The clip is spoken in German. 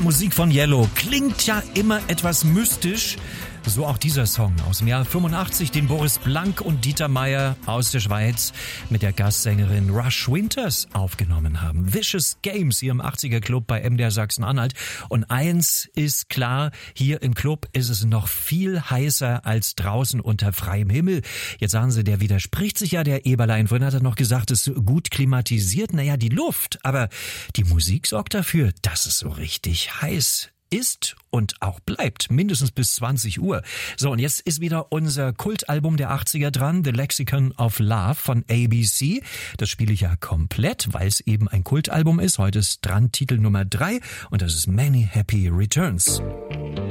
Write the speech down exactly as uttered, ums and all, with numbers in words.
Musik von Yellow klingt ja immer etwas mystisch. So auch dieser Song aus dem Jahr fünfundachtzig, den Boris Blank und Dieter Meier aus der Schweiz mit der Gastsängerin Rush Winters aufgenommen haben. Vicious Games hier im achtziger Club bei M D R Sachsen-Anhalt. Und eins ist klar, hier im Club ist es noch viel heißer als draußen unter freiem Himmel. Jetzt sagen Sie, der widerspricht sich ja, der Eberlein. Vorhin hat er noch gesagt, es ist gut klimatisiert. Naja, die Luft. Aber die Musik sorgt dafür, dass es so richtig heiß ist und auch bleibt, mindestens bis zwanzig Uhr. So, und jetzt ist wieder unser Kultalbum der achtziger dran, The Lexicon of Love von A B C. Das spiele ich ja komplett, weil es eben ein Kultalbum ist. Heute ist dran Titel Nummer drei und das ist Many Happy Returns.